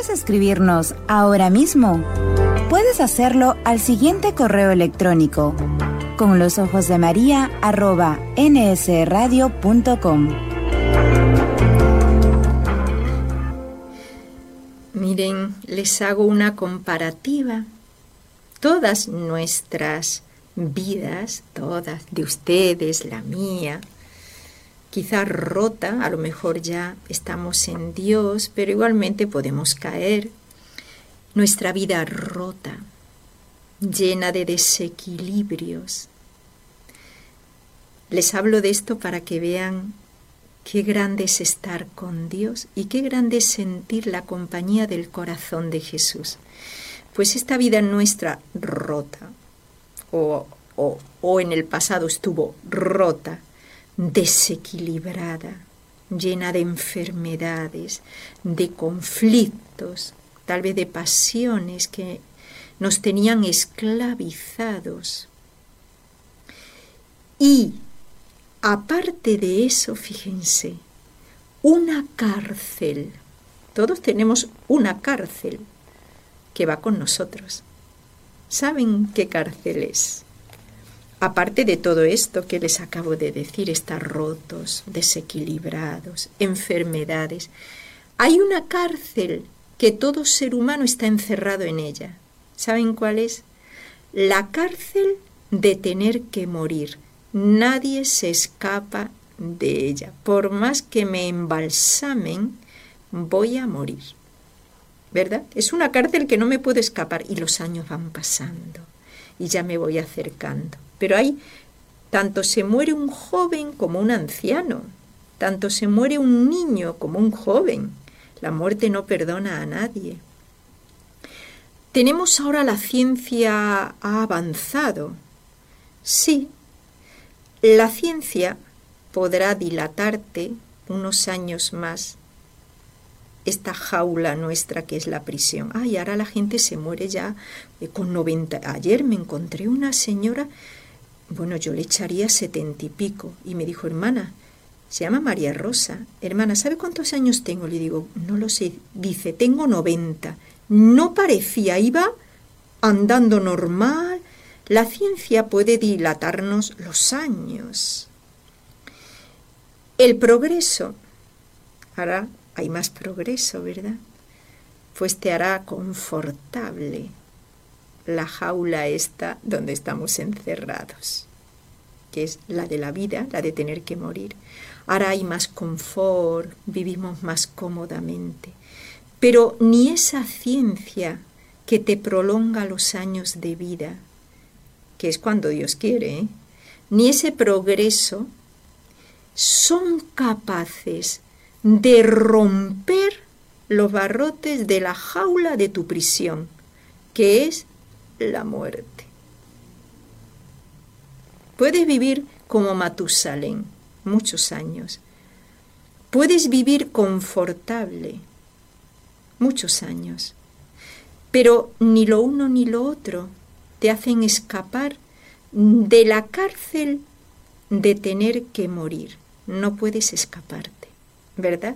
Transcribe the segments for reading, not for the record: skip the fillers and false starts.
¿Quieres escribirnos ahora mismo? Puedes hacerlo al siguiente correo electrónico: conlosojosdemaria@nsradio.com. Miren, les hago una comparativa. Todas nuestras vidas, todas de ustedes, la mía, quizá rota, a lo mejor ya estamos en Dios, pero igualmente podemos caer. Nuestra vida rota, llena de desequilibrios. Les hablo de esto para que vean qué grande es estar con Dios y qué grande es sentir la compañía del corazón de Jesús. Pues esta vida nuestra rota, o en el pasado estuvo rota, desequilibrada, llena de enfermedades, de conflictos, tal vez de pasiones que nos tenían esclavizados. Y aparte de eso, fíjense, una cárcel. Todos tenemos una cárcel que va con nosotros. ¿Saben qué cárcel es? Aparte de todo esto que les acabo de decir, estar rotos, desequilibrados, enfermedades, hay una cárcel que todo ser humano está encerrado en ella. ¿Saben cuál es? La cárcel de tener que morir. Nadie se escapa de ella. Por más que me embalsamen, voy a morir. ¿Verdad? Es una cárcel que no me puedo escapar y los años van pasando y ya me voy acercando. Pero ahí tanto se muere un joven como un anciano, tanto se muere un niño como un joven. La muerte no perdona a nadie. Tenemos ahora la ciencia ha avanzado. Sí, la ciencia podrá dilatarte unos años más esta jaula nuestra que es la prisión. Ay, ahora la gente se muere ya con 90. Ayer me encontré una señora, bueno, yo le echaría 70 y pico, y me dijo, hermana, se llama María Rosa, hermana, ¿sabe cuántos años tengo? Le digo, no lo sé, dice, tengo 90. No parecía, iba andando normal. La ciencia puede dilatarnos los años. El progreso, ahora hay más progreso, ¿verdad? Pues te hará confortable la jaula esta donde estamos encerrados, que es la de la vida, la de tener que morir. Ahora hay más confort, vivimos más cómodamente. Pero ni esa ciencia que te prolonga los años de vida, que es cuando Dios quiere, ni ese progreso son capaces de romper los barrotes de la jaula de tu prisión, que es la muerte. Puedes vivir como Matusalén muchos años. Puedes vivir confortable muchos años. Pero ni lo uno ni lo otro te hacen escapar de la cárcel de tener que morir. No puedes escaparte, ¿verdad?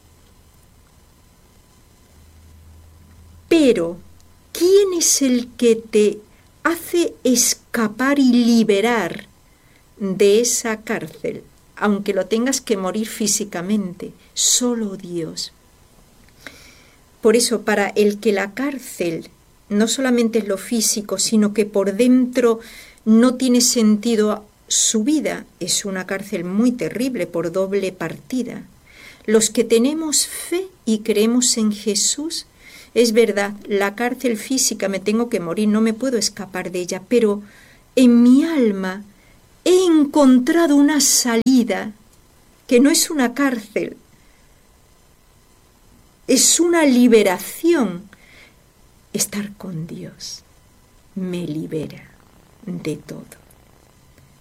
Pero, ¿quién es el que te hace escapar y liberar de esa cárcel, aunque lo tengas que morir físicamente? Solo Dios. Por eso, para el que la cárcel no solamente es lo físico, sino que por dentro no tiene sentido su vida, es una cárcel muy terrible por doble partida. Los que tenemos fe y creemos en Jesús, es verdad, la cárcel física me tengo que morir, no me puedo escapar de ella, pero en mi alma he encontrado una salida que no es una cárcel, es una liberación. Estar con Dios me libera de todo.